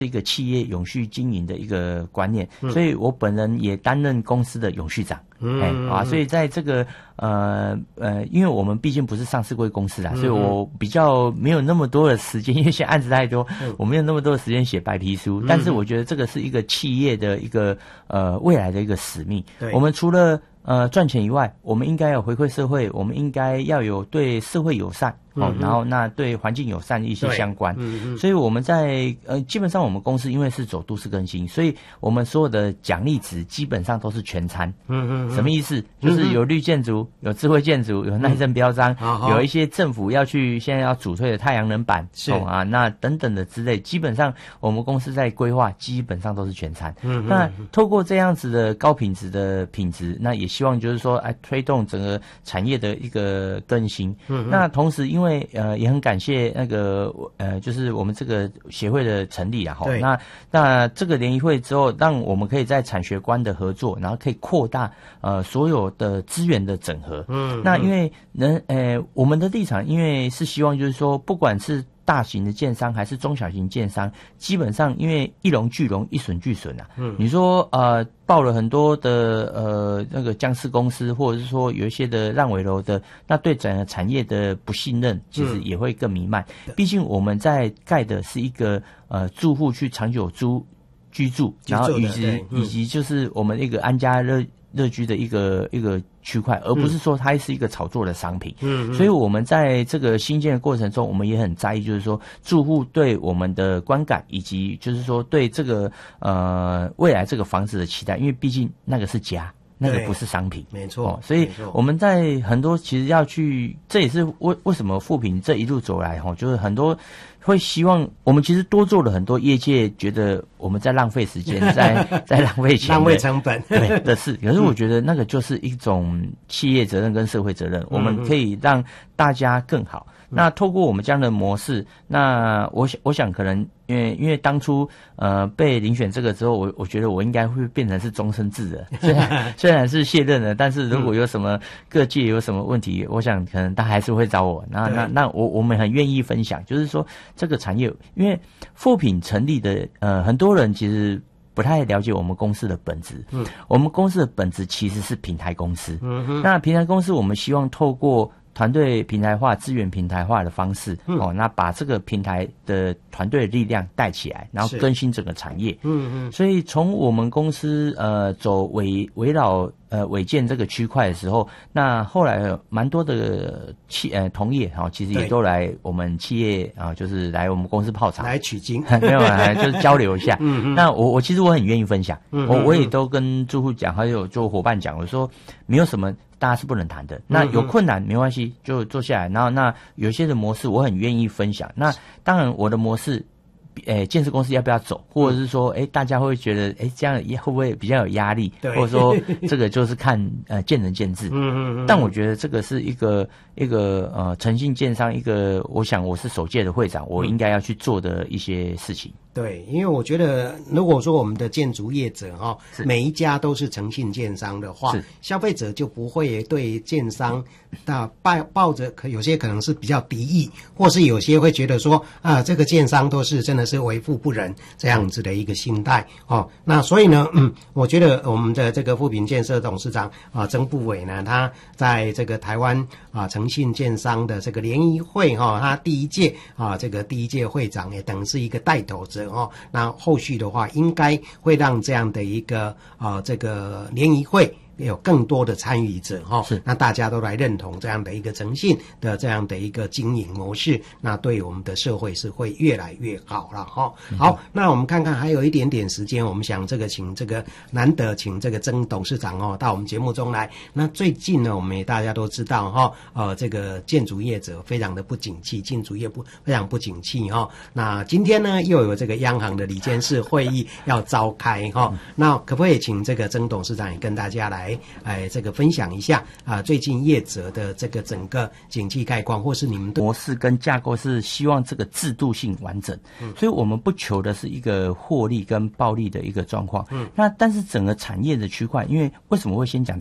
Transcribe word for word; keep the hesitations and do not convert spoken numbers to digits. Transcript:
一个企业永续经营的一个观念， 嗯、 所以我本人也担任公司的永续长。 嗯、 哎啊，所以在这个呃呃，因为我们毕竟不是上市柜公司啦，嗯、所以我比较没有那么多的时间，因为现在案子太多，嗯、我没有那么多的时间写白皮书。嗯、但是我觉得这个是一个企业的一个呃未来的一个使命。我们除了呃赚钱以外，我们应该要回馈社会，我们应该要有对社会友善。哦， 嗯、 然后那对环境友善一些相关， 嗯嗯， 所以我们在呃基本上我们公司因为是走都市更新，所以我们所有的奖励值基本上都是全餐。嗯 嗯, 嗯，什么意思？就是有绿建筑、有智慧建筑、有耐震标章，嗯、有一些政府要去现在要主推的太阳能板， 是、 哦、啊，那等等的之类，基本上我们公司在规划基本上都是全餐。嗯, 嗯，那透过这样子的高品质的品质，那也希望就是说，哎，推动整个产业的一个更新。嗯，那同时因为因为呃也很感谢那个呃就是我们这个协会的成立啊，哈，那那这个联谊会之后，让我们可以在产学官的合作，然后可以扩大呃所有的资源的整合。嗯，那因为能呃我们的立场，因为是希望就是说，不管是大型的建商还是中小型建商，基本上因为一荣俱荣，一损俱损啊。嗯，你说呃报了很多的呃那个僵尸公司，或者是说有一些的烂尾楼的，那对整个产业的不信任，其实也会更弥漫。嗯、毕竟我们在盖的是一个呃住户去长久租居住，然后以及、嗯、以及就是我们一个安家乐乐居的一个一个区块，而不是说它是一个炒作的商品。嗯，所以我们在这个新建的过程中，我们也很在意，就是说住户对我们的观感，以及就是说对这个呃未来这个房子的期待，因为毕竟那个是家。那个不是商品， 没错、哦， 所以我们在很多其实要去，这也是为为什么富平这一路走来哈，就是很多会希望我们其实多做了很多业界觉得我们在浪费时间，在在浪费钱、 浪费成本对的事。可是我觉得那个就是一种企业责任跟社会责任，嗯、我们可以让大家更好。嗯、那透过我们这样的模式，那我想我想可能。因为因为当初呃被遴选这个之后，我我觉得我应该会变成是终身制的，虽然虽然是卸任了，但是如果有什么各界有什么问题，我想可能他还是会找我。那那那我我们很愿意分享，就是说这个产业，因为富品成立的呃很多人其实不太了解我们公司的本质。嗯，我们公司的本质其实是平台公司。嗯哼，那平台公司我们希望透过团队平台化、资源平台化的方式，嗯、哦，那把这个平台的团队的力量带起来，然后更新整个产业。嗯嗯。所以从我们公司呃走围围绕呃违建这个区块的时候，那后来蛮多的企呃同业哈、哦，其实也都来我们企业啊、呃，就是来我们公司泡茶， 来取经， 没有啊，就是交流一下。嗯嗯。那我我其实我很愿意分享，嗯嗯嗯我我也都跟住户讲，还有做伙伴讲，我说没有什么。大家是不能谈的，那有困难没关系，就坐下来。然后那有些的模式我很愿意分享。那当然我的模式，诶，建设公司要不要走，或者是说，诶，大家会觉得，诶，这样会不会比较有压力？或者说这个就是看呃见仁见智。嗯嗯嗯。但我觉得这个是一个一个呃诚信建商一个，我想我是首届的会长，我应该要去做的一些事情。 对，因为我觉得，如果说我们的建筑业者哈、哦，每一家都是诚信建商的话，消费者就不会对建商那抱抱着可有些可能是比较敌意，或是有些会觉得说啊，这个建商都是真的是为富不仁这样子的一个心态哦。那所以呢，嗯，我觉得我们的这个富平建设董事长啊曾部伟呢，他在这个台湾啊诚信建商的这个联谊会哈、哦，他第一届啊这个第一届会长也等是一个带头者。哦，那后续的话，应该会让这样的一个啊、呃，这个联谊会有更多的参与者哈、哦，那大家都来认同这样的一个诚信的这样的一个经营模式，那对我们的社会是会越来越好了哈、哦。好，那我们看看还有一点点时间，我们想这个请这个难得请这个曾董事长哦到我们节目中来。那最近呢，我们也大家都知道哈、哦，呃，这个建筑业者非常的不景气，建筑业不非常不景气哈、哦。那今天呢，又有这个央行的理监事会议要召开哈、哦，那可不可以请这个曾董事长也跟大家来？哎，这个分享一下啊，最近业者的这个整个景气概况，或是你们的模式跟架构是希望这个制度性完整，嗯，所以我们不求的是一个获利跟暴利的一个状况，嗯，那但是整个产业的区块，因为为什么会先讲？